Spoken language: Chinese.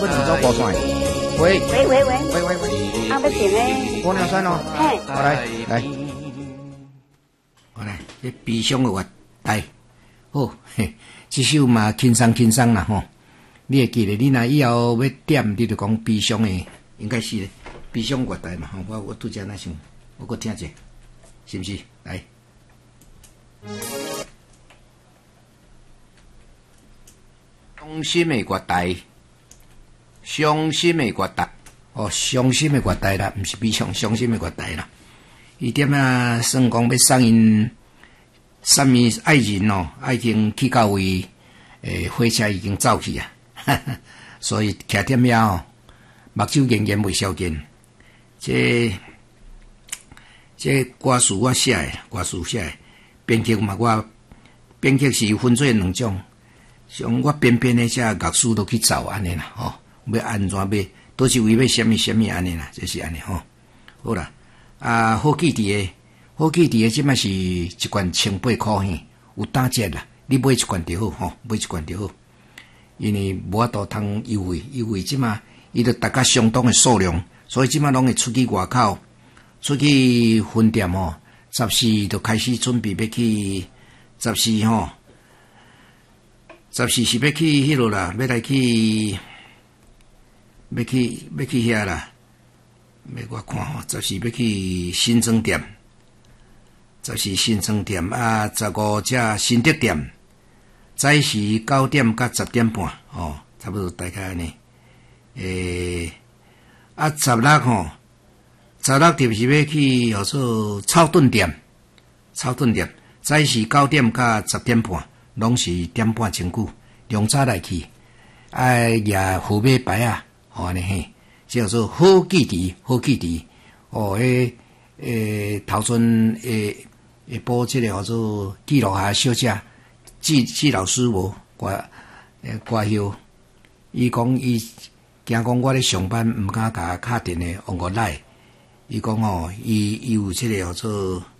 我自走高山。喂， 啊，要停诶。 姑娘山哦。 嘿， 好来，好来，这悲伤的乐台，好，嘿，这首嘛轻松啦吼。你会记得，你若以后要点，你就讲悲伤的，应该是悲伤乐台嘛吼。我拄则那想，我搁听者，是不是？来。伤心的乐台，伤心的乐台，哦，伤心的乐台啦，毋是悲伤，伤心的乐台啦。伊点啊，算讲要送因什么爱人哦，已经去到位，火车已经走去啊，所以徛点遐哦，目睭仍然未消见。这歌词我写的，编曲嘛我编曲是分做两种。像我边的这乐师都去找安尼啦，吼，要安怎要，都是为要什么安尼啦，就是安尼吼。好啦，啊，好记伫诶，即摆是一罐1,800嘿，有打折啦，你买一罐就好吼，买一罐就好。因为无法度通优惠即摆伊著大家相当诶数量，所以即摆拢会出去外口，出去分店吼，14就开始准备要去14吼。14是要去迄落啦，要去遐啦。要我看吼，14要去新庄店，14新庄店啊，15只新德店。早时9点到10点半，哦，差不多大概安尼。16吼，16就是要去叫做草顿店，早时9点到10点半。拢是点半前久，量早来去，举虎尾牌啊，吼安尼嘿，叫做好记忆，哦，头阵播这个叫做记录下小姐，季老师无歌休，伊讲伊惊讲我咧上班，毋敢甲敲电话往我来，伊讲哦，伊有这个叫做